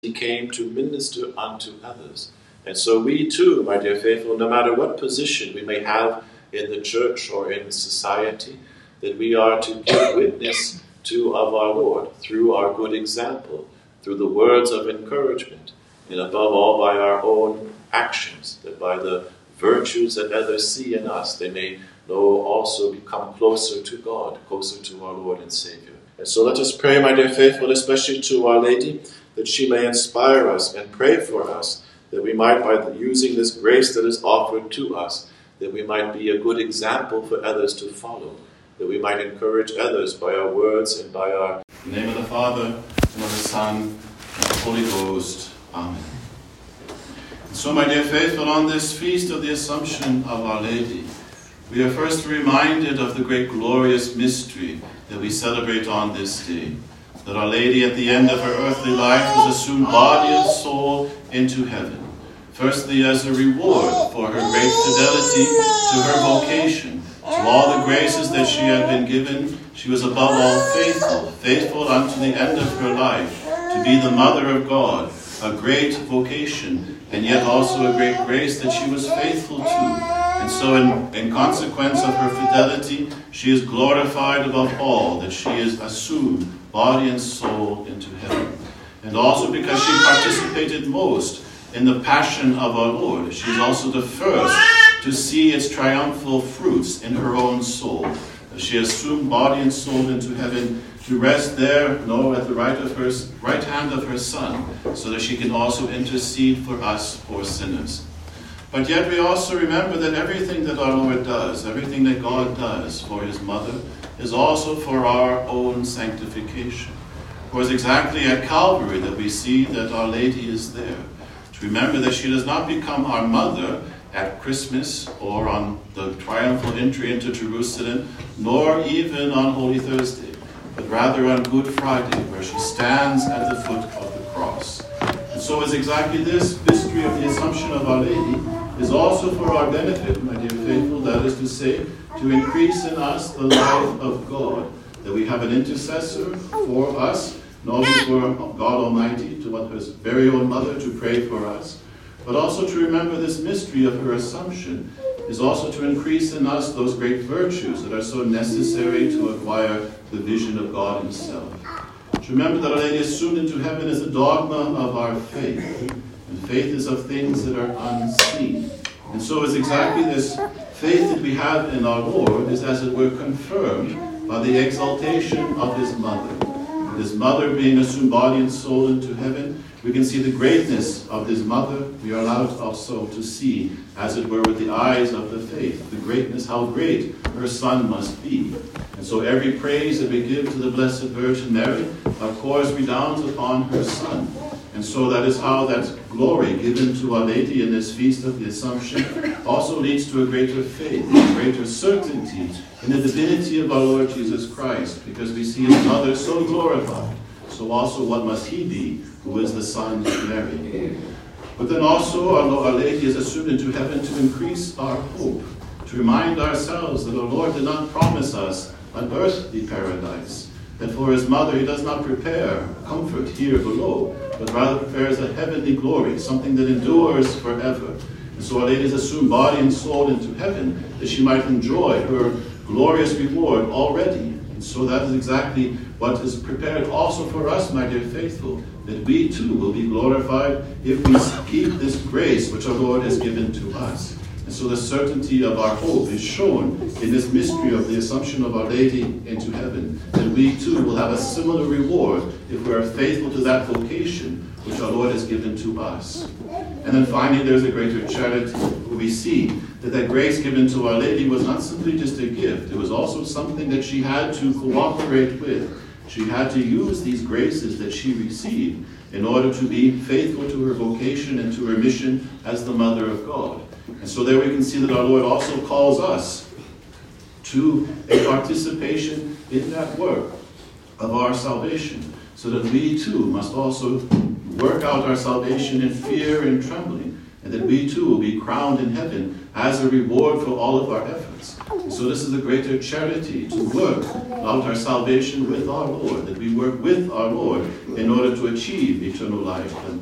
He came to minister unto others. And so we too, my dear faithful, no matter what position we may have in the church or in society, that we are to give witness to of our Lord through our good example, through the words of encouragement, and above all by our own actions, that by the virtues that others see in us, they may also become closer to God, closer to our Lord and Savior. And so let us pray, my dear faithful, especially to Our Lady, that she may inspire us and pray for us, that we might, by using this grace that is offered to us, that we might be a good example for others to follow, that we might encourage others by our words and by our... In the name of the Father, and of the Son, and of the Holy Ghost. Amen. And so, my dear faithful, on this feast of the Assumption of Our Lady, we are first reminded of the great glorious mystery that we celebrate on this day, that Our Lady at the end of her earthly life was assumed body and soul into heaven. Firstly, as a reward for her great fidelity to her vocation, to all the graces that she had been given, she was above all faithful unto the end of her life, to be the Mother of God, a great vocation, and yet also a great grace that she was faithful to. And so in consequence of her fidelity, she is glorified above all, that she is assumed body and soul into heaven. And also because she participated most in the passion of our Lord, she is also the first to see its triumphal fruits in her own soul. She assumed body and soul into heaven to rest there, at the right hand of her Son, so that she can also intercede for us poor sinners. But yet we also remember that everything that our Lord does, everything that God does for his mother, is also for our own sanctification. For it's exactly at Calvary that we see that Our Lady is there. To remember that she does not become our mother at Christmas or on the triumphal entry into Jerusalem, nor even on Holy Thursday, but rather on Good Friday, where she stands at the foot of the cross. And so it's exactly this mystery of the Assumption of Our Lady is also for our benefit, my dear faithful, that is to say, to increase in us the life of God, that we have an intercessor for us, not only for God Almighty, to want his very own mother to pray for us, but also to remember this mystery of her Assumption is also to increase in us those great virtues that are so necessary to acquire the vision of God himself. To remember that Our Lady assumed into heaven is a dogma of our faith, and faith is of things that are unseen. And so it's exactly this faith that we have in our Lord is, as it were, confirmed by the exaltation of his mother. His mother being assumed body and soul into heaven, we can see the greatness of his mother. We are allowed also to see, as it were, with the eyes of the faith, the greatness, how great her Son must be. And so every praise that we give to the Blessed Virgin Mary, of course, redounds upon her Son. And so that is how that glory given to Our Lady in this Feast of the Assumption also leads to a greater faith, a greater certainty in the divinity of our Lord Jesus Christ, because we see his mother so glorified. So also what must he be, who is the Son of Mary? But then also Our Lady is assumed into heaven to increase our hope, to remind ourselves that our Lord did not promise us an earthly paradise, that for his mother he does not prepare comfort here below, but rather prepares a heavenly glory, something that endures forever. And so Our Lady is assumed body and soul into heaven, that she might enjoy her glorious reward already. And so that is exactly what is prepared also for us, my dear faithful, that we too will be glorified if we keep this grace which our Lord has given to us. And so the certainty of our hope is shown in this mystery of the Assumption of Our Lady into heaven, that we too will have a similar reward if we are faithful to that vocation which our Lord has given to us. And then finally there's a greater charity, where we see that grace given to Our Lady was not simply just a gift, it was also something that she had to cooperate with. She had to use these graces that she received in order to be faithful to her vocation and to her mission as the Mother of God. And so there we can see that our Lord also calls us to a participation in that work of our salvation, so that we too must also work out our salvation in fear and trembling, and and that we too will be crowned in heaven as a reward for all of our efforts. And so this is a greater charity to work out our salvation with our Lord, that we work with our Lord in order to achieve eternal life. And